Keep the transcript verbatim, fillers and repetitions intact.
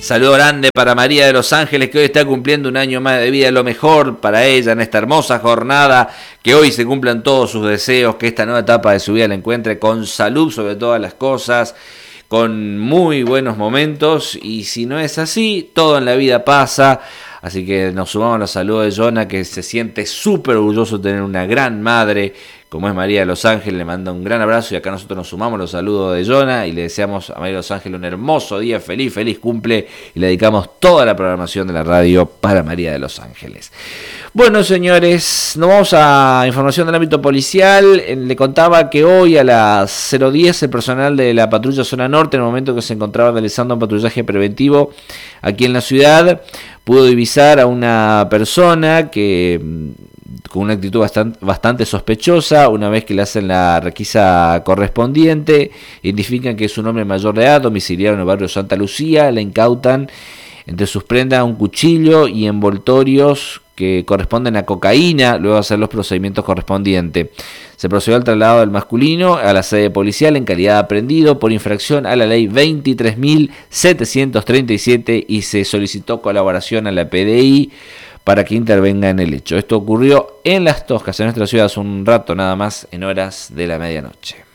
Saludo grande para María de los Ángeles, que hoy está cumpliendo un año más de vida. Lo mejor para ella en esta hermosa jornada. Que hoy se cumplan todos sus deseos. Que esta nueva etapa de su vida la encuentre con salud sobre todas las cosas. Con muy buenos momentos. Y si no es así, todo en la vida pasa. Así que nos sumamos a los saludos de Jonah, que se siente súper orgulloso de tener una gran madre como es María de los Ángeles. Le manda un gran abrazo y acá nosotros nos sumamos a los saludos de Jonah y le deseamos a María de los Ángeles un hermoso día, feliz, feliz cumple, y le dedicamos toda la programación de la radio para María de los Ángeles. Bueno, señores, nos vamos a información del ámbito policial. Le contaba que hoy a las cero diez el personal de la patrulla Zona Norte, en el momento que se encontraba realizando un patrullaje preventivo aquí en la ciudad, pudo divisar a una persona que con una actitud bastante, bastante sospechosa. Una vez que le hacen la requisa correspondiente, identifican que es un hombre mayor de edad, domiciliado en el barrio Santa Lucía. Le incautan entre sus prendas un cuchillo y envoltorios que corresponden a cocaína, luego de hacer los procedimientos correspondientes. Se procedió al traslado del masculino a la sede policial en calidad de aprehendido por infracción a la ley veintitrés mil setecientos treinta y siete y se solicitó colaboración a la P D I para que intervenga en el hecho. Esto ocurrió en Las Toscas, en nuestra ciudad, hace un rato nada más, en horas de la medianoche.